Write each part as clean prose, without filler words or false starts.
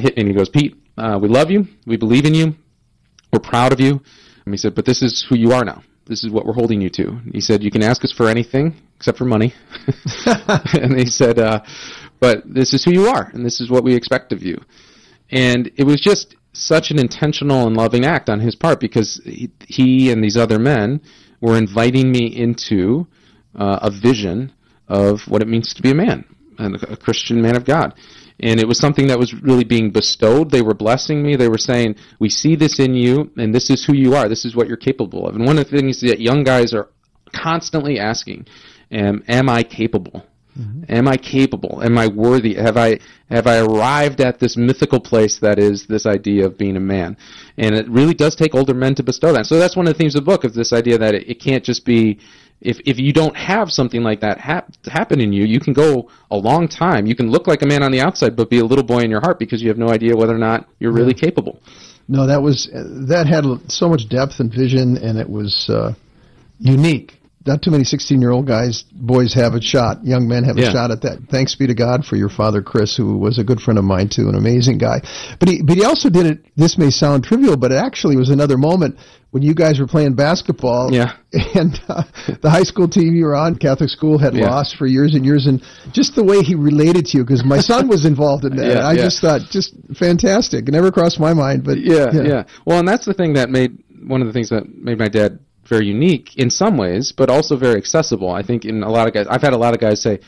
hit me and he goes, Pete, we love you. We believe in you. We're proud of you. And he said, but this is who you are now. This is what we're holding you to. He said, you can ask us for anything except for money. And he said, but this is who you are, and this is what we expect of you. And it was just such an intentional and loving act on his part, because he and these other men were inviting me into a vision of what it means to be a man, and a Christian man of God. And it was something that was really being bestowed. They were blessing me. They were saying, we see this in you, and this is who you are. This is what you're capable of. And one of the things that young guys are constantly asking, am I capable? Mm-hmm. Am I capable? Am I worthy? Have I arrived at this mythical place that is this idea of being a man? And it really does take older men to bestow that. So that's one of the themes of the book, is this idea that it can't just be, if you don't have something like that happen in you, you can go a long time. You can look like a man on the outside, but be a little boy in your heart, because you have no idea whether or not you're really capable. No, that had so much depth and vision, and it was unique. Not too many 16-year-old boys have a shot. Young men have a shot at that. Thanks be to God for your father, Chris, who was a good friend of mine too, an amazing guy. But he also did it. This may sound trivial, but it actually was another moment when you guys were playing basketball. Yeah. And the high school team you were on, Catholic school, had lost for years and years, and just the way he related to you, because my son was involved in that. I just thought, just fantastic. It never crossed my mind, but yeah. Well, and that's the thing that one of the things that made my dad very unique in some ways, but also very accessible. I think in a lot of guys, I've had a lot of guys say,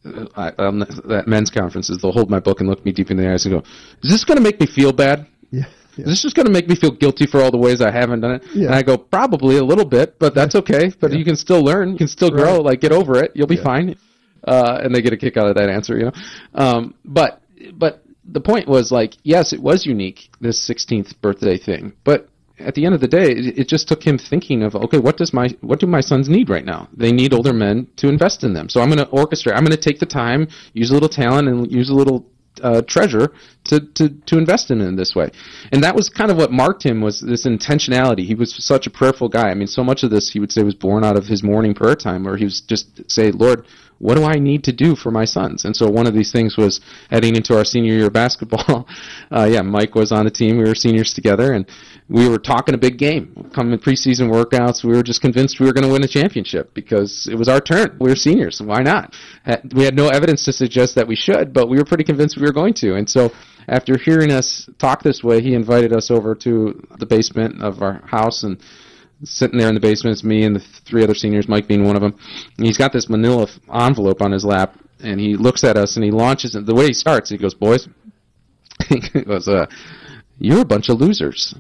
at men's conferences, they'll hold my book and look me deep in the eyes and go, is this going to make me feel bad? Yeah. Is this just going to make me feel guilty for all the ways I haven't done it? Yeah. And I go, probably a little bit, but that's okay. But you can still learn. You can still grow. Like, get over it. You'll be fine. And they get a kick out of that answer, you know. But the point was, like, yes, it was unique, this 16th birthday thing. But at the end of the day, it just took him thinking of, okay, what do my sons need right now? They need older men to invest in them. So I'm going to orchestrate. I'm going to take the time, use a little talent, and use a little treasure to invest in this way. And that was kind of what marked him, was this intentionality. He was such a prayerful guy. I mean, so much of this, he would say, was born out of his morning prayer time, where he was just say, Lord, what do I need to do for my sons? And so one of these things was heading into our senior year of basketball. Mike was on the team. We were seniors together, and we were talking a big game. Coming preseason workouts, we were just convinced we were going to win a championship because it was our turn. We were seniors. Why not? We had no evidence to suggest that we should, but we were pretty convinced we were going to. And so after hearing us talk this way, he invited us over to the basement of our house, and sitting there in the basement, it's me and the three other seniors, Mike being one of them. And he's got this manila envelope on his lap, and he looks at us, and he launches it. The way he starts, he goes, boys, he goes, you're a bunch of losers.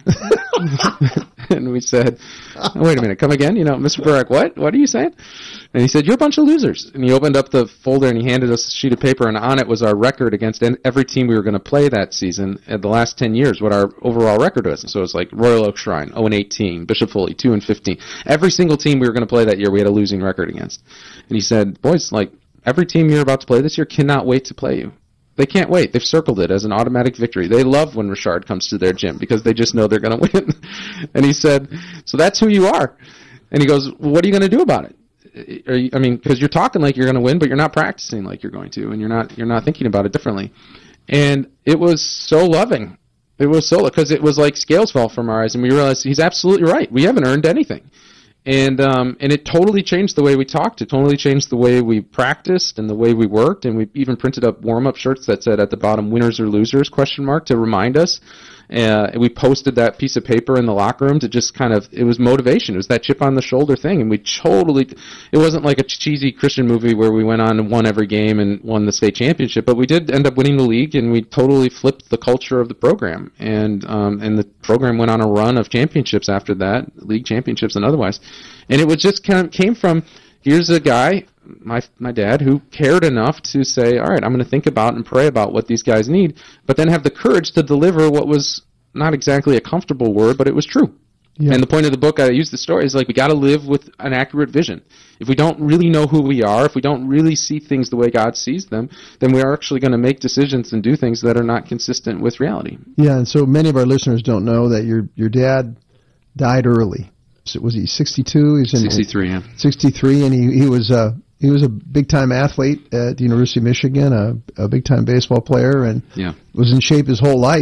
And we said, wait a minute, come again? You know, Mr. Burek, what? What are you saying? And he said, you're a bunch of losers. And he opened up the folder and he handed us a sheet of paper, and on it was our record against every team we were going to play that season at the last 10 years, what our overall record was. So it was like Royal Oak Shrine, 0-18, Bishop Foley, 2-15. Every single team we were going to play that year, we had a losing record against. And he said, boys, like, every team you're about to play this year cannot wait to play you. They can't wait. They've circled it as an automatic victory. They love when Richard comes to their gym because they just know they're going to win. And he said, so that's who you are. And he goes, well, what are you going to do about it? Because you're talking like you're going to win, but you're not practicing like you're going to, and you're not thinking about it differently. And it was so loving. It was so, because it was like scales fell from our eyes, and we realized he's absolutely right. We haven't earned anything. And it totally changed the way we talked. It totally changed the way we practiced and the way we worked. And we even printed up warm-up shirts that said at the bottom, winners or losers, ? To remind us. We posted that piece of paper in the locker room to just kind of, it was motivation. It was that chip on the shoulder thing. And it wasn't like a cheesy Christian movie where we went on and won every game and won the state championship, but we did end up winning the league, and we totally flipped the culture of the program. And the program went on a run of championships after that, league championships and otherwise. And it was just kind of came from, here's a guy, my dad, who cared enough to say, all right, I'm going to think about and pray about what these guys need, but then have the courage to deliver what was not exactly a comfortable word, but it was true. Yeah. And the point of the book, I use the story, is like we got to live with an accurate vision. If we don't really know who we are, if we don't really see things the way God sees them, then we are actually going to make decisions and do things that are not consistent with reality. Yeah, and so many of our listeners don't know that your dad died early. So was he 62? He's 63, yeah. 63, and he was a big-time athlete at the University of Michigan, a big-time baseball player, and was in shape his whole life.